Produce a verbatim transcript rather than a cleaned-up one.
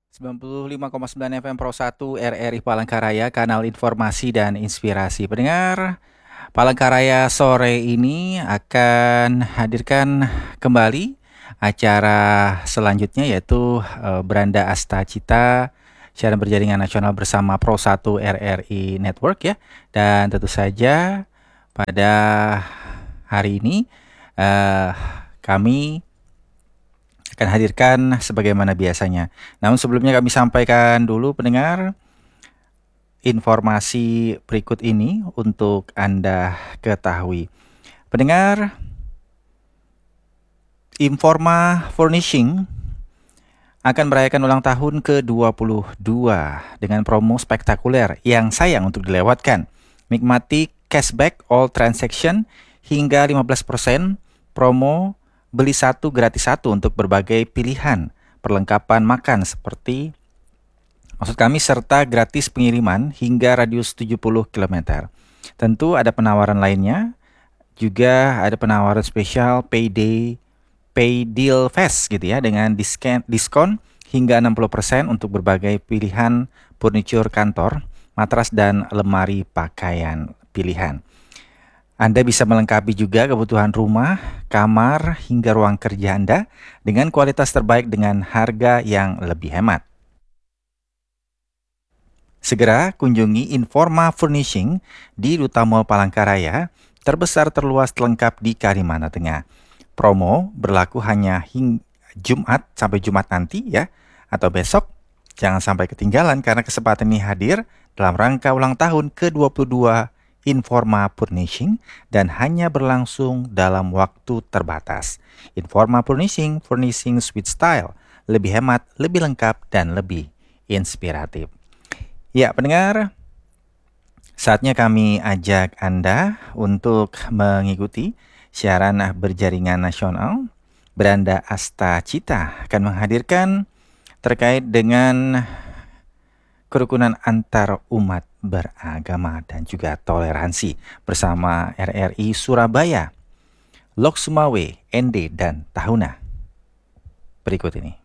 sembilan puluh lima koma sembilan F M Pro satu R R I Palangkaraya, kanal informasi dan inspirasi. Pendengar, Palangkaraya sore ini akan hadirkan kembali acara selanjutnya, yaitu uh, Beranda Asta Cita, siaran berjaringan nasional bersama Pro satu R R I Network ya. Dan tentu saja pada hari ini uh, kami akan hadirkan sebagaimana biasanya. Namun sebelumnya kami sampaikan dulu pendengar informasi berikut ini untuk Anda ketahui. Pendengar, Informa Furnishing akan merayakan ulang tahun ke dua puluh dua dengan promo spektakuler yang sayang untuk dilewatkan. Nikmati cashback all transaction hingga lima belas persen, promo beli satu gratis satu untuk berbagai pilihan perlengkapan makan seperti maksud kami serta gratis pengiriman hingga radius tujuh puluh kilometer. Tentu ada penawaran lainnya, juga ada penawaran spesial payday pay deal fest gitu ya, dengan diskon diskon hingga enam puluh persen untuk berbagai pilihan furniture kantor, matras dan lemari pakaian pilihan. Anda bisa melengkapi juga kebutuhan rumah, kamar, hingga ruang kerja Anda dengan kualitas terbaik dengan harga yang lebih hemat. Segera kunjungi Informa Furnishing di Duta Mall Palangkaraya, terbesar terluas terlengkap di Kalimantan Tengah. Promo berlaku hanya hingga Jumat sampai Jumat nanti ya, atau besok. Jangan sampai ketinggalan karena kesempatan ini hadir dalam rangka ulang tahun ke dua puluh dua Informa Furnishing dan hanya berlangsung dalam waktu terbatas. Informa Furnishing, Furnishing with Style, lebih hemat, lebih lengkap, dan lebih inspiratif. Ya pendengar, saatnya kami ajak Anda untuk mengikuti siaran berjaringan nasional. Beranda Asta Cita akan menghadirkan terkait dengan kerukunan antar umat beragama dan juga toleransi bersama R R I Surabaya, Lok Sumawe, N D, dan Tahuna. Berikut ini.